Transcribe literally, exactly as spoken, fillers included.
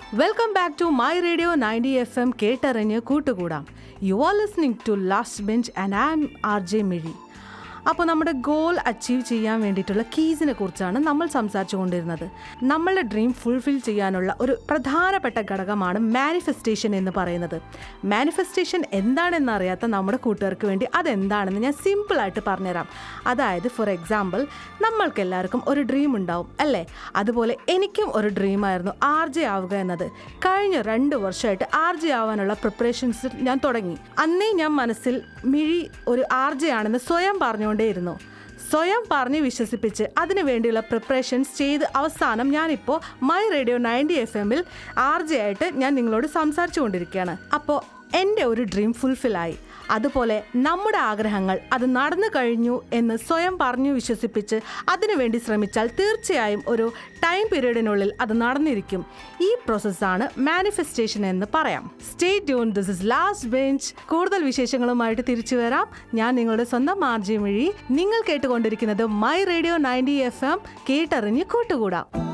Welcome back to my radio ninety F M കേട്ടറിഞ്ഞ് കൂട്ടുകൂടാം. You are listening to last bench and I am R J മിഴി. അപ്പോൾ നമ്മുടെ goal achieve ചെയ്യാൻ വേണ്ടിയിട്ടുള്ള കീസിനെ കുറിച്ചാണ് നമ്മൾ സംസാരിച്ചു കൊണ്ടിരുന്നത്. നമ്മളുടെ ഡ്രീം ഫുൾഫിൽ ചെയ്യാനുള്ള ഒരു പ്രധാനപ്പെട്ട ഘടകമാണ് മാനിഫെസ്റ്റേഷൻ എന്ന് പറയുന്നത്. മാനിഫെസ്റ്റേഷൻ എന്താണെന്ന് അറിയാത്ത നമ്മുടെ കൂട്ടുകാർക്ക് വേണ്ടി അതെന്താണെന്ന് ഞാൻ സിമ്പിളായിട്ട് പറഞ്ഞുതരാം. അതായത് ഫോർ എക്സാമ്പിൾ, നമ്മൾക്ക് എല്ലാവർക്കും ഒരു ഡ്രീം ഉണ്ടാവും അല്ലേ? അതുപോലെ എനിക്കും ഒരു ഡ്രീമായിരുന്നു ആർ ജെ ആവുക എന്നത്. കഴിഞ്ഞ രണ്ട് വർഷമായിട്ട് ആർ ജെ ആവാനുള്ള പ്രിപ്പറേഷൻസ് ഞാൻ തുടങ്ങി. അന്നേ ഞാൻ മനസ്സിൽ മിഴി ഒരു ആർ ജെ ആണെന്ന് സ്വയം പറഞ്ഞുകൊണ്ട് യിരുന്നു സ്വയം പറഞ്ഞ് വിശ്വസിപ്പിച്ച് അതിനു വേണ്ടിയുള്ള പ്രിപ്പറേഷൻസ് ചെയ്ത് അവസാനം ഞാനിപ്പോൾ മൈ റേഡിയോ നയൻറ്റി എഫ് എമ്മിൽ ആർ ജെ ആയിട്ട് ഞാൻ നിങ്ങളോട് സംസാരിച്ചു കൊണ്ടിരിക്കുകയാണ്. അപ്പോൾ എൻ്റെ ഒരു ഡ്രീം ഫുൾഫില്ലായി. അതുപോലെ നമ്മുടെ ആഗ്രഹങ്ങൾ അത് നടന്നു കഴിഞ്ഞു എന്ന് സ്വയം പറഞ്ഞു വിശ്വസിപ്പിച്ച് അതിനുവേണ്ടി ശ്രമിച്ചാൽ തീർച്ചയായും ഒരു ടൈം പീരീഡിനുള്ളിൽ അത് നടന്നിരിക്കും. ഈ പ്രോസസ്സാണ് മാനിഫെസ്റ്റേഷൻ എന്ന് പറയാം. Stay tune, this is last bench. കൂടുതൽ വിശേഷങ്ങളുമായിട്ട് തിരിച്ചു വരാം. ഞാൻ നിങ്ങളുടെ സ്വന്തം ആർ ജെ മിഴി. നിങ്ങൾ കേട്ടുകൊണ്ടിരിക്കുന്നത് my radio ninety F M, കേട്ടറിഞ്ഞ് കൂട്ടുകൂടാം.